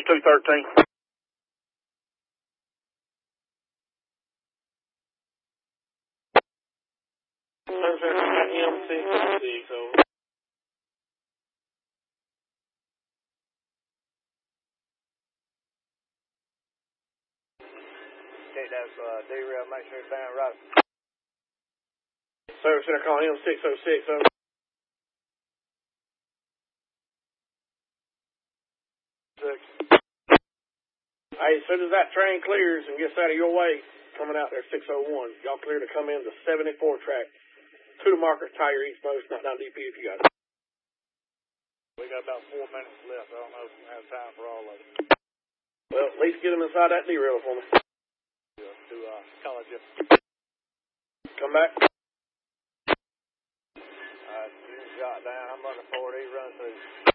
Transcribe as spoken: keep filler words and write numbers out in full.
Georgia two thirteen. M six oh six, over. Okay, that's uh, derail, make sure it's down right. Service center calling M six oh six, over. Six. Hey, as soon as that train clears and gets out of your way, coming out there six oh one, y'all clear to come in the seventy-four track to the marker, tie your east post, not down D P if you got it. We got about four minutes left. I don't know if we have time for all of it. Well, at least get them inside that derail for me. To, to uh, college it. Come back. Uh, you shot down. I'm looking forward. He run through.